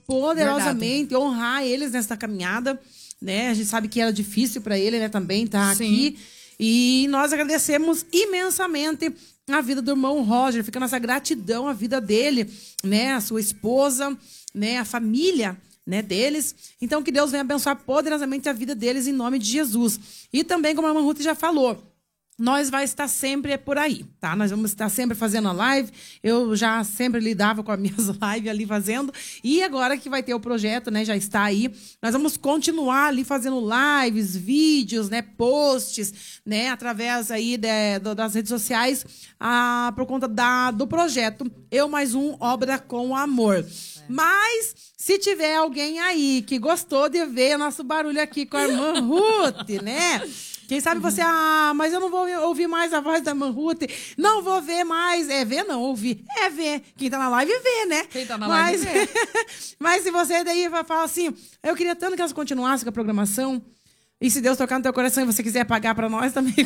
poderosamente, honrar eles nessa caminhada, né? A gente sabe que era difícil para ele, né, também estar aqui. E nós agradecemos imensamente a vida do irmão Roger. Fica a nossa gratidão, a vida dele, né? A sua esposa, né? A família, né, deles. Então, que Deus venha abençoar poderosamente a vida deles em nome de Jesus. E também, como a irmã Ruth já falou, nós vai estar sempre por aí, tá? Nós vamos estar sempre fazendo a live. Eu já sempre lidava com as minhas lives ali fazendo. E agora que vai ter o projeto, né? Já está aí. Nós vamos continuar ali fazendo lives, vídeos, né? Posts, né? Através aí das redes sociais, por conta do projeto Eu Mais Um, Obra com Amor. Mas, se tiver alguém aí que gostou de ver nosso barulho aqui com a irmã Ruth, né? Quem sabe você, mas eu não vou ouvir mais a voz da irmã Ruth, não vou ver mais. É ver, não, ouvir. É ver. Quem tá na live vê, né? Quem tá na live vê. Mas se você daí vai falar assim, eu queria tanto que elas continuassem com a programação, e se Deus tocar no teu coração e você quiser pagar pra nós também,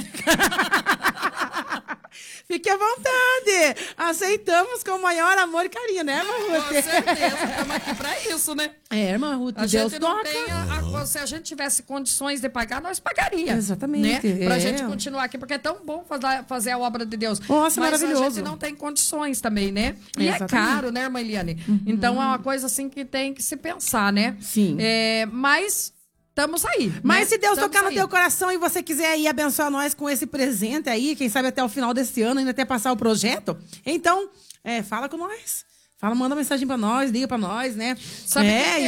fique à vontade. Aceitamos com o maior amor e carinho, né, irmã Ruth? Com certeza, estamos aqui pra isso, né? É, irmã Ruth, a Deus gente não toca. tem se a gente tivesse condições de pagar, nós pagaria. Exatamente. Né? Pra gente continuar aqui, porque é tão bom fazer a obra de Deus. Nossa, mas maravilhoso. a gente não tem condições também, né? E exatamente. É caro, né, irmã Eliane? Então é uma coisa assim que tem que se pensar, né? Sim. Mas estamos aí. Mas né? se Deus Estamos tocar no aí. teu coração e você quiser aí abençoar nós com esse presente aí, quem sabe até o final desse ano, ainda até passar o projeto, então, fala com nós. Manda mensagem pra nós, liga pra nós, né? Sabe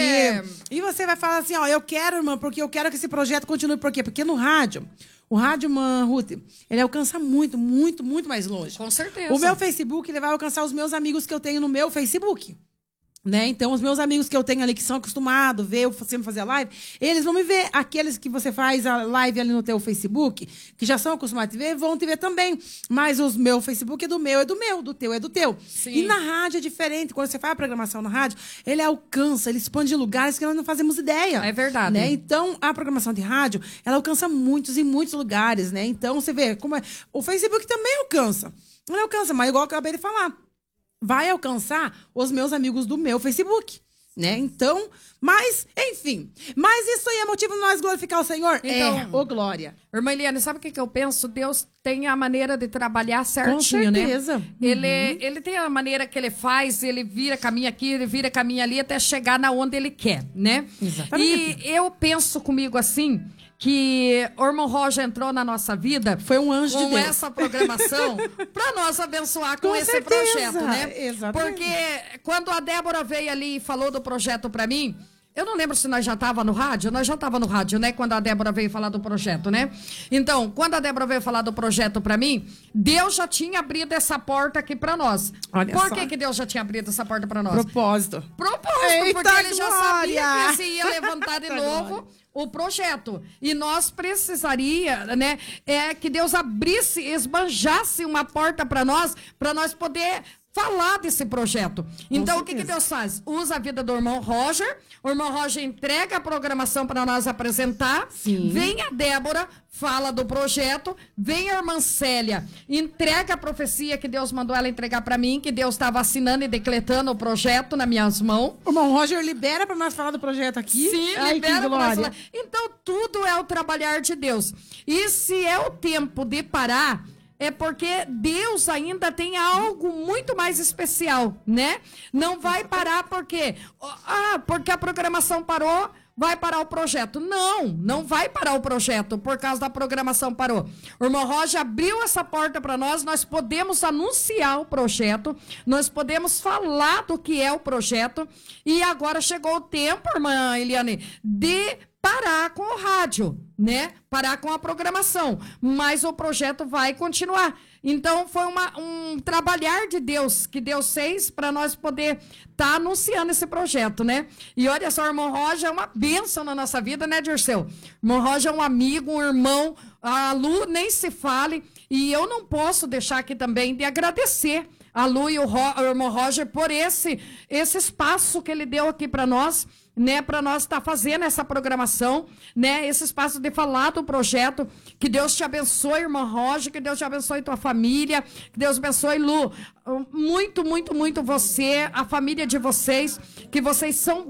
E você vai falar assim, ó, eu quero, irmã, porque eu quero que esse projeto continue. Por quê? Porque no rádio, o rádio, irmã Ruth, ele alcança muito, muito, muito mais longe. Com certeza. O meu Facebook, ele vai alcançar os meus amigos que eu tenho no meu Facebook. Né? Então, os meus amigos que eu tenho ali, que são acostumados a ver eu sempre fazer a live, eles vão me ver. Aqueles que você faz a live ali no teu Facebook, que já são acostumados a te ver, vão te ver também. Mas o meu Facebook do meu, do teu é do teu. Sim. E na rádio é diferente. Quando você faz a programação na rádio, ele alcança, ele expande lugares que nós não fazemos ideia. É verdade. Né? Então, a programação de rádio, ela alcança muitos e muitos lugares, né? Então, você vê como é. O Facebook também alcança. Não alcança, mas igual eu acabei de falar, vai alcançar os meus amigos do meu Facebook, né? Então, mas, enfim. Mas isso aí é motivo de nós glorificar o Senhor? Então, glória. Irmã Eliane, sabe o que eu penso? Deus tem a maneira de trabalhar certinho, Com certeza. né? Ele tem a maneira que ele faz, ele vira caminho aqui, ele vira caminho ali, até chegar na onde ele quer, né? Exatamente. E eu penso comigo assim, que o irmão Roger entrou na nossa vida, foi um anjo de Deus, com essa programação, para nós abençoar com esse certeza. Projeto, né? Exatamente. Porque quando a Débora veio ali e falou do projeto para mim, eu não lembro se nós já estava no rádio. Nós já estava no rádio, né? Quando a Débora veio falar do projeto, né? Então, quando a Débora veio falar do projeto para mim, Deus já tinha abrido essa porta aqui para nós. Olha Por só. que Deus já tinha abrido essa porta para nós? Propósito. Eita, porque ele já sabia glória. que se ia levantar de novo o projeto. E nós precisaria, né? Que Deus abrisse, esbanjasse uma porta para nós poder falar desse projeto. Então, o que Deus faz? Usa a vida do irmão Roger. O irmão Roger entrega a programação para nós apresentar. Sim. Vem a Débora, fala do projeto. Vem a irmã Célia, entrega a profecia que Deus mandou ela entregar para mim, que Deus estava assinando e decretando o projeto nas minhas mãos. O irmão Roger libera para nós falar do projeto aqui. Sim, ai, libera que pra nós glória. falar. Então, tudo é o trabalhar de Deus. E se é o tempo de parar, é porque Deus ainda tem algo muito mais especial, né? Não vai parar porque a programação parou, vai parar o projeto. Não vai parar o projeto por causa da programação parou. O irmão Roger abriu essa porta para nós podemos anunciar o projeto, nós podemos falar do que é o projeto, e agora chegou o tempo, irmã Eliane, de parar com o rádio, né? Parar com a programação, mas o projeto vai continuar. Então, foi um trabalhar de Deus, que Deus fez para nós poder estar anunciando esse projeto, né? E olha só, o irmão Roger é uma bênção na nossa vida, né, Dirceu? O irmão Roger é um amigo, um irmão, a Lu nem se fale, e eu não posso deixar aqui também de agradecer a Lu e o irmão Roger por esse espaço que ele deu aqui para nós, né, para nós estar fazendo essa programação, né, esse espaço de falar do projeto. Que Deus te abençoe, irmão Roger, que Deus te abençoe tua família, que Deus abençoe, Lu, muito, muito, muito você, a família de vocês, que vocês são